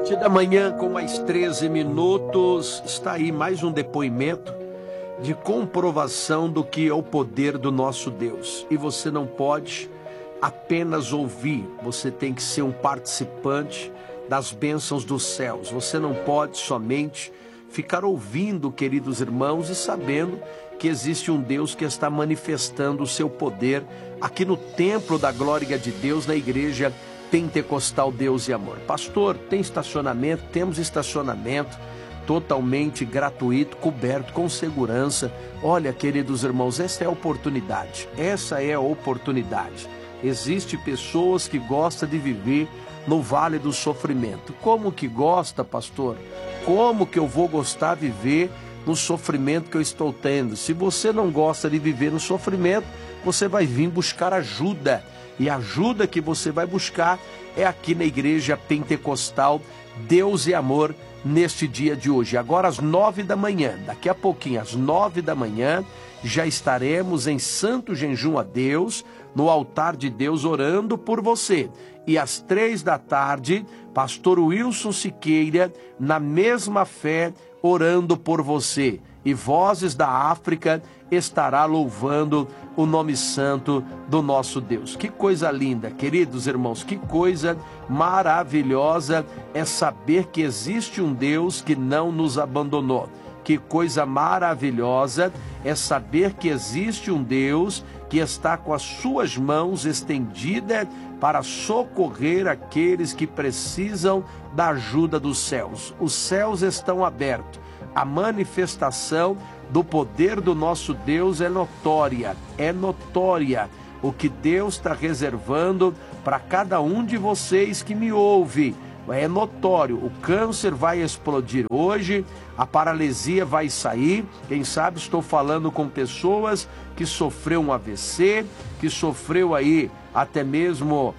Da manhã, com mais 13 minutos, está aí mais um depoimento de comprovação do que é o poder do nosso Deus. E você não pode apenas ouvir, você tem que ser um participante das bênçãos dos céus. Você não pode somente ficar ouvindo, queridos irmãos, e sabendo que existe um Deus que está manifestando o seu poder aqui no templo da glória de Deus, na igreja Pentecostal Deus e Amor. Pastor, tem estacionamento? Temos estacionamento totalmente gratuito, coberto, com segurança. Olha, queridos irmãos, essa é a oportunidade. Essa é a oportunidade. Existem pessoas que gostam de viver no vale do sofrimento. Como que gosta, pastor? Como que eu vou gostar de viver no sofrimento que eu estou tendo? Se você não gosta de viver no sofrimento, você vai vir buscar ajuda. E a ajuda que você vai buscar é aqui na igreja Pentecostal Deus e Amor, neste dia de hoje. Agora às 9 da manhã, daqui a pouquinho às 9 da manhã, já estaremos em santo jejum a Deus, no altar de Deus, orando por você. E às 3 da tarde, pastor Wilson Siqueira, na mesma fé, orando por você. E Vozes da África estará louvando o nome santo do nosso Deus. Que coisa linda, queridos irmãos, que coisa maravilhosa é saber que existe um Deus que não nos abandonou. Que coisa maravilhosa é saber que existe um Deus que está com as suas mãos estendidas para socorrer aqueles que precisam da ajuda dos céus. Os céus estão abertos. A manifestação do poder do nosso Deus é notória. O que Deus está reservando para cada um de vocês que me ouve. É notório, o câncer vai explodir hoje, a paralisia vai sair. Quem sabe estou falando com pessoas que sofreu um AVC, que sofreu aí até mesmo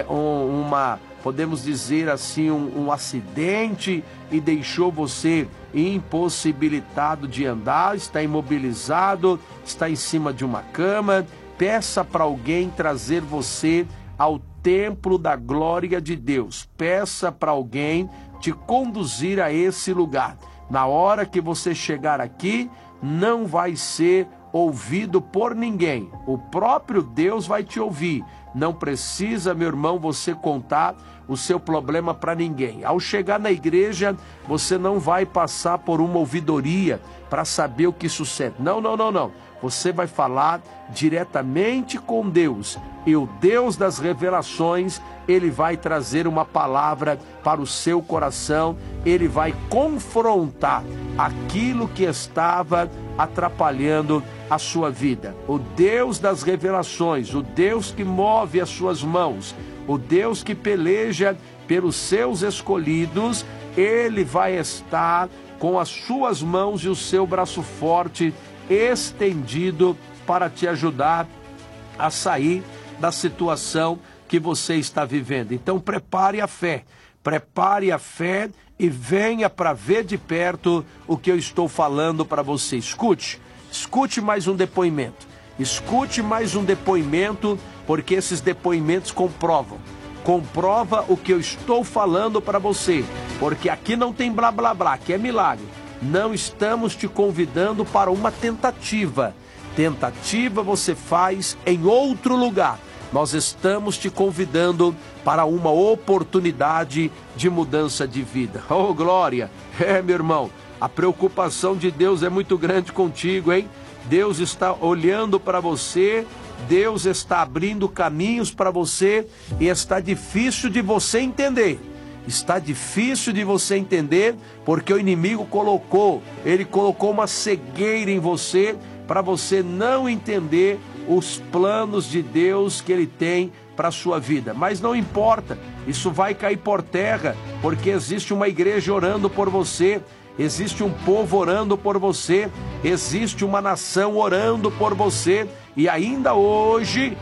podemos dizer assim, um acidente e deixou você impossibilitado de andar, está imobilizado, está em cima de uma cama. Peça para alguém trazer você ao templo da glória de Deus. Peça para alguém te conduzir a esse lugar. Na hora que você chegar aqui, não vai ser ouvido por ninguém. O próprio Deus vai te ouvir. Não precisa, meu irmão, você contar o seu problema para ninguém. Ao chegar na igreja, você não vai passar por uma ouvidoria para saber o que sucede. Não. Você vai falar diretamente com Deus. E o Deus das revelações, Ele vai trazer uma palavra para o seu coração. Ele vai confrontar aquilo que estava atrapalhando a sua vida. O Deus das revelações, o Deus que move as suas mãos, o Deus que peleja pelos seus escolhidos, Ele vai estar com as suas mãos e o seu braço forte estendido para te ajudar a sair da situação que você está vivendo. Então prepare a fé e venha para ver de perto o que eu estou falando para você. Escute mais um depoimento. Porque esses depoimentos comprova o que eu estou falando para você, porque aqui não tem blá blá blá, aqui é milagre. Não estamos te convidando para uma tentativa você faz em outro lugar. Nós estamos te convidando para uma oportunidade de mudança de vida. Oh, glória! Meu irmão, a preocupação de Deus é muito grande contigo, hein? Deus está olhando para você, Deus está abrindo caminhos para você e está difícil de você entender. Porque o inimigo colocou uma cegueira em você para você não entender os planos de Deus que Ele tem para a sua vida. Mas não importa, isso vai cair por terra, porque existe uma igreja orando por você, existe um povo orando por você, existe uma nação orando por você, e ainda hoje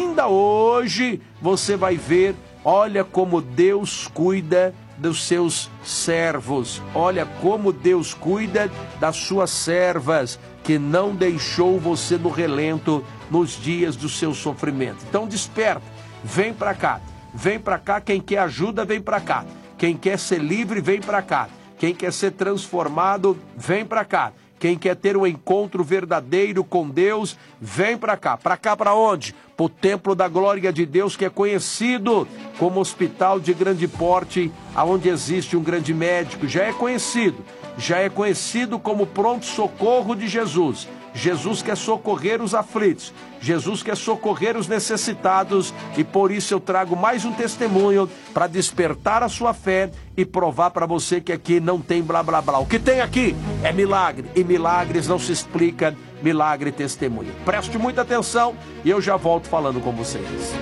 você vai ver, olha como Deus cuida dos seus servos, olha como Deus cuida das suas servas, que não deixou você no relento nos dias do seu sofrimento. Então desperta, vem para cá, quem quer ajuda vem para cá. Quem quer ser livre, vem para cá. Quem quer ser transformado, vem para cá. Quem quer ter um encontro verdadeiro com Deus, vem para cá. Para cá para onde? Para o templo da glória de Deus, que é conhecido como hospital de grande porte, aonde existe um grande médico. Já é conhecido como pronto-socorro de Jesus. Jesus quer socorrer os aflitos, Jesus quer socorrer os necessitados, e por isso eu trago mais um testemunho para despertar a sua fé e provar para você que aqui não tem blá blá blá. O que tem aqui é milagre, e milagres não se explica, milagre e testemunho. Preste muita atenção e eu já volto falando com vocês.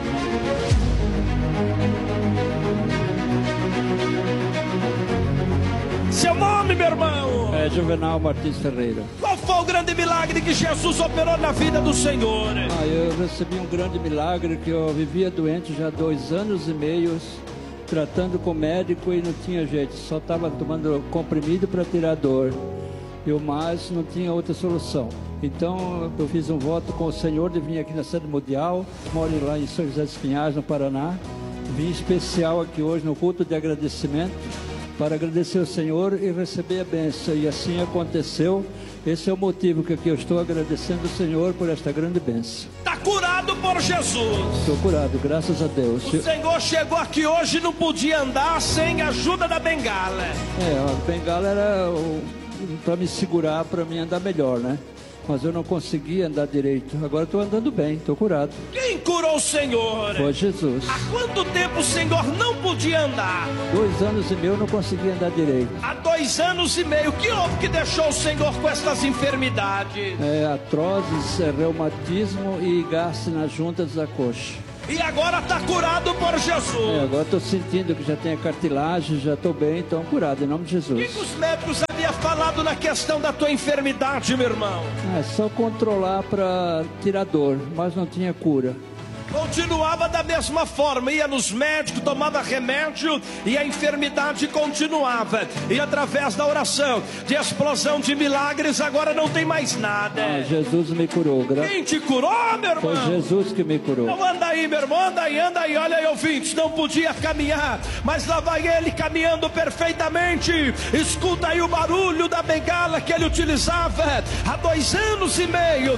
Seu nome, meu irmão? É Juvenal Martins Ferreira. Qual foi o grande milagre que Jesus operou na vida do Senhor? Eu recebi um grande milagre, que eu vivia doente já há 2 anos e meio, tratando com médico e não tinha jeito, só estava tomando comprimido para tirar dor, mas não tinha outra solução. Então eu fiz um voto com o Senhor de vir aqui na sede mundial, moro lá em São José dos Pinhais, no Paraná. Vim especial aqui hoje no culto de agradecimento, para agradecer ao Senhor e receber a bênção, e assim aconteceu. Esse é o motivo que aqui eu estou agradecendo ao Senhor por esta grande bênção. Está curado por Jesus. Estou curado, graças a Deus. O Senhor chegou aqui hoje e não podia andar sem a ajuda da bengala. A bengala era para me segurar, para mim andar melhor, né? Mas eu não conseguia andar direito. Agora estou andando bem, estou curado. Quem curou o Senhor? Foi Jesus. Há quanto tempo o Senhor não podia andar? 2 anos e meio eu não conseguia andar direito. Há 2 anos e meio. O que houve que deixou o Senhor com essas enfermidades? Artroses, reumatismo e gasto nas juntas da coxa. E agora está curado por Jesus. Agora estou sentindo que já tem a cartilagem, já estou bem, então curado em nome de Jesus. O que os médicos haviam falado na questão da tua enfermidade, meu irmão? É só controlar para tirar dor, mas não tinha cura. Continuava da mesma forma, ia nos médicos, tomava remédio e a enfermidade continuava. E através da oração, de explosão de milagres, agora não tem mais nada. Jesus me curou. Quem te curou, meu irmão? Foi Jesus que me curou. Então anda aí, meu irmão, anda aí. Olha aí, ouvintes, não podia caminhar, mas lá vai ele caminhando perfeitamente. Escuta aí o barulho da bengala que ele utilizava há 2 anos e meio.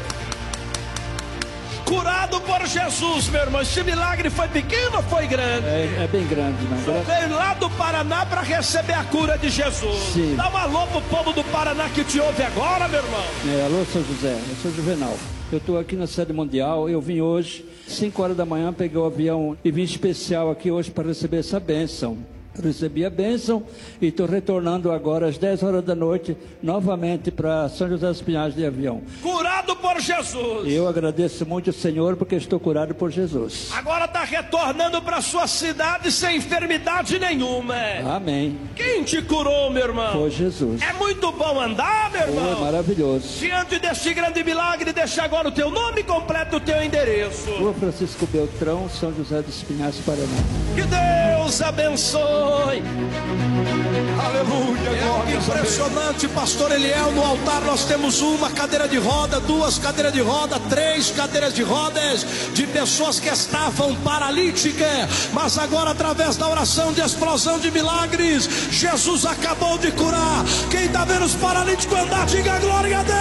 Curado por Jesus, meu irmão. Esse milagre foi pequeno ou foi grande? É bem grande, né? Veio lá do Paraná para receber a cura de Jesus. Sim. Dá um alô pro povo do Paraná que te ouve agora, meu irmão. Alô, São José, eu sou Juvenal. Eu estou aqui na sede mundial. Eu vim hoje, 5 horas da manhã, peguei o avião e vim especial aqui hoje para receber essa bênção. Recebi a bênção e estou retornando agora às 10 horas da noite novamente para São José dos Pinhais de avião. Curado por Jesus. Eu agradeço muito ao Senhor porque estou curado por Jesus. Agora está retornando para sua cidade sem enfermidade nenhuma. Amém. Quem te curou, meu irmão? Foi Jesus. É muito bom andar, meu irmão. Foi maravilhoso. Diante deste grande milagre, deixa agora o teu nome completo, o teu endereço. Rua Francisco Beltrão, São José dos Pinhais, Paraná. Que Deus abençoe. Aleluia, glória. É impressionante, pastor Eliel. No altar nós temos uma cadeira de roda, 2 cadeiras de roda, 3 cadeiras de rodas de pessoas que estavam paralíticas, mas agora através da oração de explosão de milagres, Jesus acabou de curar. Quem está vendo os paralíticos andar, diga glória a Deus.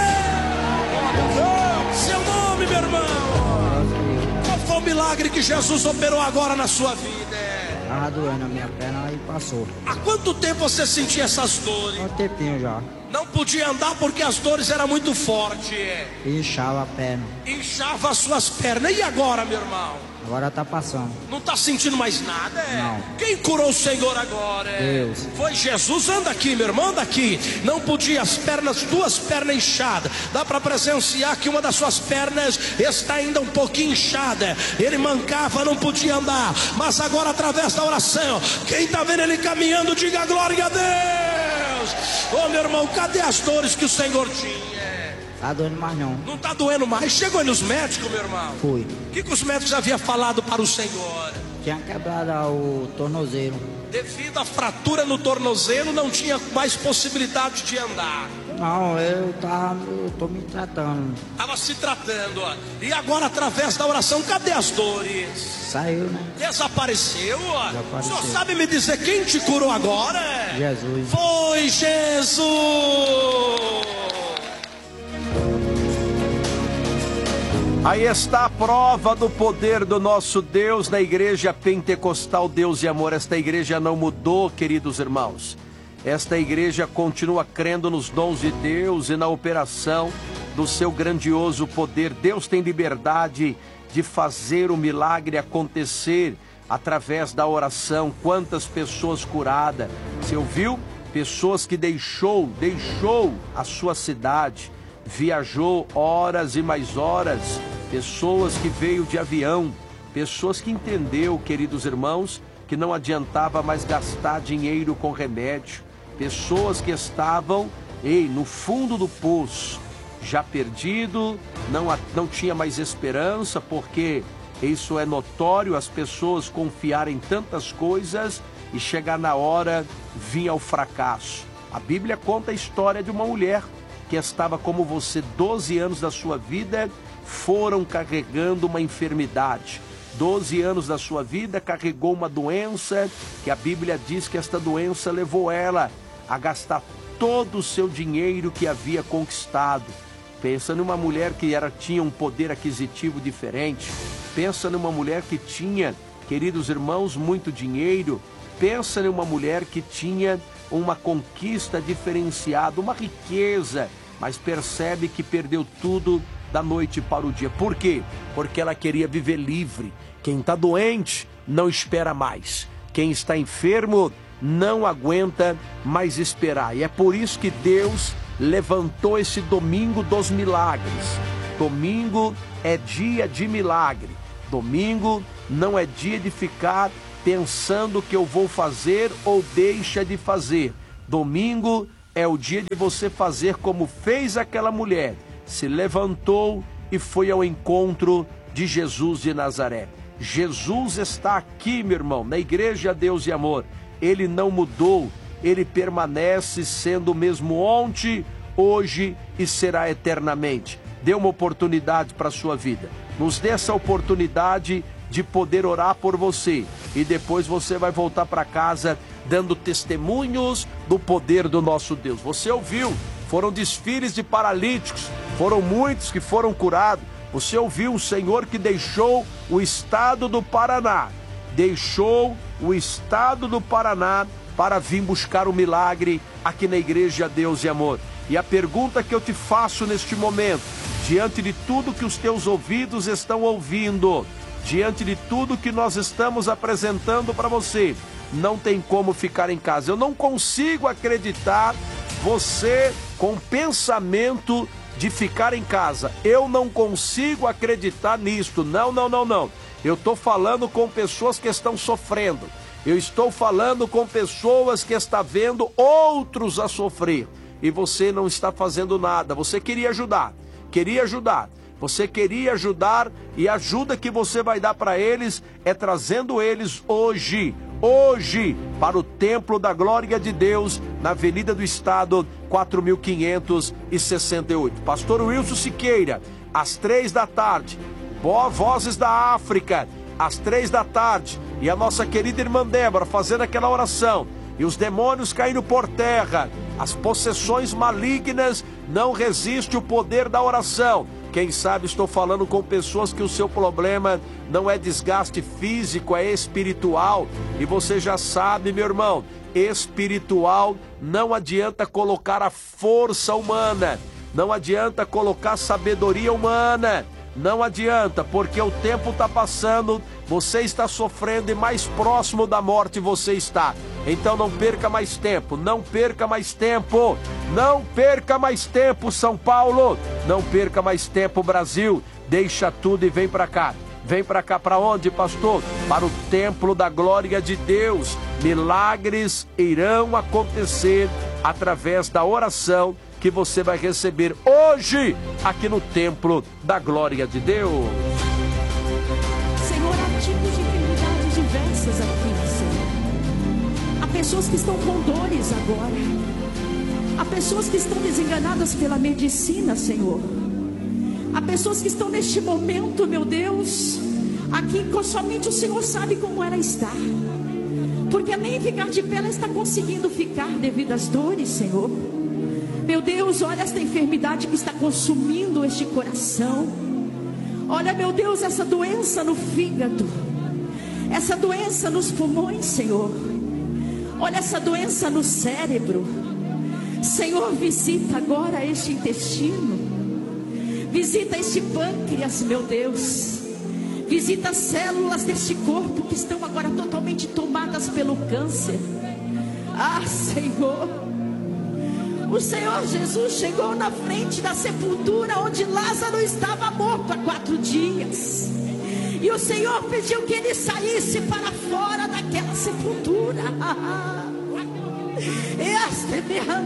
Seu nome, meu irmão. Qual foi o milagre que Jesus operou agora na sua vida? Tava doendo a minha perna e passou. Há quanto tempo você sentia essas dores? Há um tempinho já. Não podia andar porque as dores eram muito fortes. Inchava a perna. Inchava as suas pernas. E agora, meu irmão? Agora tá passando. Não está sentindo mais nada? Não. Quem curou o Senhor agora? Deus. Foi Jesus. Anda aqui, meu irmão, anda aqui. Não podia, as pernas, 2 pernas inchadas. Dá para presenciar que uma das suas pernas está ainda um pouquinho inchada. Ele mancava, não podia andar. Mas agora, através da oração, quem está vendo ele caminhando, diga glória a Deus. Ô, meu irmão, cadê as dores que o Senhor tinha? Tá doendo mais não. Não está doendo mais. Chegou aí nos médicos, meu irmão? Fui. O que os médicos haviam falado para o Senhor? Tinha quebrado o tornozelo. Devido à fratura no tornozelo, não tinha mais possibilidade de andar. Não, eu tô me tratando. Estava se tratando, ó. E agora, através da oração, cadê as dores? Saiu, né? Desapareceu, ó. Desapareceu. O senhor sabe me dizer quem te curou agora? Jesus. Foi Jesus! Aí está a prova do poder do nosso Deus na Igreja Pentecostal Deus e Amor. Esta igreja não mudou, queridos irmãos. Esta igreja continua crendo nos dons de Deus e na operação do seu grandioso poder. Deus tem liberdade de fazer o milagre acontecer através da oração. Quantas pessoas curadas. Você ouviu? Pessoas que deixou a sua cidade, viajou horas e mais horas. Pessoas que veio de avião, pessoas que entendeu, queridos irmãos, que não adiantava mais gastar dinheiro com remédio. Pessoas que estavam no fundo do poço, já perdido, não tinha mais esperança, porque isso é notório, as pessoas confiarem em tantas coisas e chegar na hora vinha o fracasso. A Bíblia conta a história de uma mulher que estava como você, 12 anos da sua vida foram carregando uma enfermidade. 12 anos da sua vida carregou uma doença, que a Bíblia diz que esta doença levou ela a gastar todo o seu dinheiro que havia conquistado. Pensa numa mulher que tinha um poder aquisitivo diferente. Pensa numa mulher que tinha, queridos irmãos, muito dinheiro. Pensa numa mulher que tinha uma conquista diferenciada, uma riqueza, mas percebe que perdeu tudo da noite para o dia. Por quê? Porque ela queria viver livre. Quem está doente não espera mais. Quem está enfermo não aguenta mais esperar. E é por isso que Deus levantou esse domingo dos milagres. Domingo é dia de milagre. Domingo não é dia de ficar pensando que eu vou fazer ou deixa de fazer. Domingo é o dia de você fazer como fez aquela mulher. Se levantou e foi ao encontro de Jesus de Nazaré. Jesus está aqui, meu irmão, na Igreja Deus e Amor. Ele não mudou, ele permanece sendo o mesmo ontem, hoje e será eternamente. Dê uma oportunidade para a sua vida. Nos dê essa oportunidade de poder orar por você. E depois você vai voltar para casa dando testemunhos do poder do nosso Deus. Você ouviu? Foram desfiles de paralíticos, foram muitos que foram curados. Você ouviu o Senhor que deixou o estado do Paraná. Deixou o estado do Paraná para vir buscar o milagre aqui na Igreja Deus e Amor. E a pergunta que eu te faço neste momento, diante de tudo que os teus ouvidos estão ouvindo, diante de tudo que nós estamos apresentando para você, não tem como ficar em casa. Eu não consigo acreditar você com pensamento de ficar em casa. Eu não consigo acreditar nisto. Não. Eu estou falando com pessoas que estão sofrendo. Eu estou falando com pessoas que estão vendo outros a sofrer. E você não está fazendo nada. Você queria ajudar. Você queria ajudar, e a ajuda que você vai dar para eles é trazendo eles hoje para o Templo da Glória de Deus, na Avenida do Estado, 4568. Pastor Wilson Siqueira, às 3 da tarde. Vozes da África, às 3 da tarde. E a nossa querida irmã Débora fazendo aquela oração. E os demônios caindo por terra. As possessões malignas não resistem o poder da oração. Quem sabe estou falando com pessoas que o seu problema não é desgaste físico, é espiritual. E você já sabe, meu irmão, espiritual não adianta colocar a força humana, não adianta colocar a sabedoria humana, não adianta, porque o tempo está passando, você está sofrendo e mais próximo da morte você está. Então não perca mais tempo, não perca mais tempo, São Paulo, não perca mais tempo, Brasil, deixa tudo e vem para cá. Vem para cá para onde, pastor? Para o Templo da Glória de Deus. Milagres irão acontecer através da oração que você vai receber hoje aqui no Templo da Glória de Deus. Senhor, há tipos de enfermidades diversas aqui, Senhor. Há pessoas que estão com dores agora. Há pessoas que estão desenganadas pela medicina, Senhor. Há pessoas que estão neste momento, meu Deus, aqui somente o Senhor sabe como ela está, porque nem ficar de pé ela está conseguindo ficar devido às dores, Senhor. Meu Deus, olha esta enfermidade que está consumindo este coração. Olha, meu Deus, essa doença no fígado, essa doença nos pulmões, Senhor. Olha essa doença no cérebro. Senhor, visita agora este intestino, visita este pâncreas, meu Deus. Visita as células deste corpo que estão agora totalmente tomadas pelo câncer. Ah, Senhor, o Senhor Jesus chegou na frente da sepultura onde Lázaro estava morto há 4 dias. E o Senhor pediu que ele saísse para fora daquela sepultura.